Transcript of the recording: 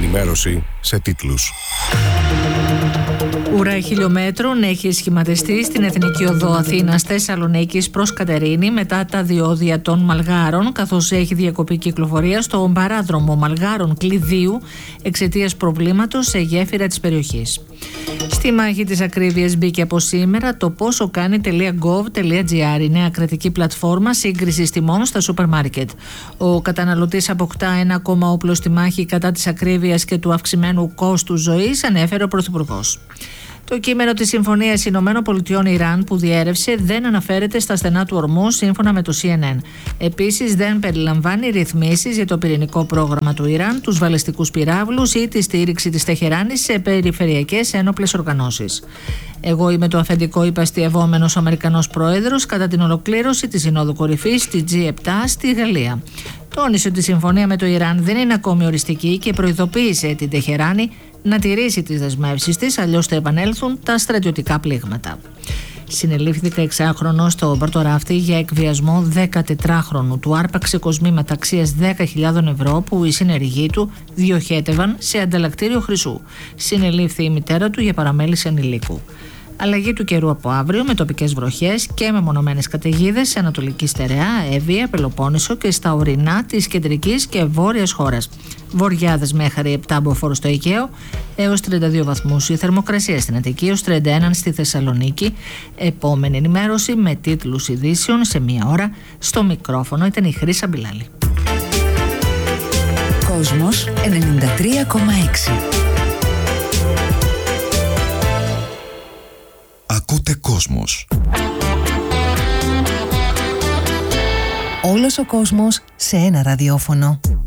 ενημέρωση σε τίτλους. Ουρά χιλιόμετρων έχει σχηματιστεί στην Εθνική Οδό Αθήνας Θεσσαλονίκης προς Κατερίνη μετά τα διόδια των Μαλγάρων, καθώς έχει διακοπεί κυκλοφορία στο παράδρομο Μαλγάρων Κλειδίου εξαιτίας προβλήματος σε γέφυρα της περιοχής. Στη μάχη της ακρίβειας μπήκε από σήμερα το posokani.gov.gr, η νέα κρατική πλατφόρμα σύγκρισης τιμών στα σούπερ μάρκετ. Ο καταναλωτής αποκτά ένα ακόμα όπλο στη μάχη κατά της ακρίβειας και του αυξημένου κόστους ζωής, ανέφερε ο Πρωθυπουργός. Το κείμενο της Συμφωνίας ΗΠΑ-Ιράν που διέρευσε δεν αναφέρεται στα στενά του ορμού, σύμφωνα με το CNN. Επίσης, δεν περιλαμβάνει ρυθμίσεις για το πυρηνικό πρόγραμμα του Ιράν, τους βαλιστικούς πυράβλους ή τη στήριξη της Τεχεράνης σε περιφερειακές ένοπλες οργανώσεις. Εγώ είμαι το αφεντικό υπαστιευόμενος Αμερικανός Πρόεδρος κατά την ολοκλήρωση της Συνόδου Κορυφής στη G7 στη Γαλλία. Τόνισε ότι η συμφωνία με το Ιράν δεν είναι ακόμη οριστική και προειδοποίησε την Τεχεράνη να τηρήσει τις δεσμεύσεις της, αλλιώς θα επανέλθουν τα στρατιωτικά πλήγματα. Συνελήφθη 16χρονος στο Πορτοράφτη για εκβιασμό 14χρονου. Του άρπαξε κοσμή μεταξίας 10.000 ευρώ που οι συνεργοί του διοχέτευαν σε ανταλλακτήριο χρυσού. Συνελήφθη η μητέρα του για παραμέληση ανηλίκου. Αλλαγή του καιρού από αύριο με τοπικές βροχές και μεμονωμένες καταιγίδες σε Ανατολική Στερεά, Εύβοια, Πελοπόννησο και στα ορεινά της κεντρικής και βόρειας χώρας. Βοριάδες μέχρι 7 μποφόρ στο Αιγαίο έως 32 βαθμούς η θερμοκρασία στην Αττική, έως 31 στη Θεσσαλονίκη. Επόμενη ενημέρωση με τίτλους ειδήσεων σε μία ώρα. Στο μικρόφωνο ήταν η Χρύσα Μπιλάλη. Κόσμος 93,6. Ακούτε Κόσμος. Όλος ο κόσμος σε ένα ραδιόφωνο.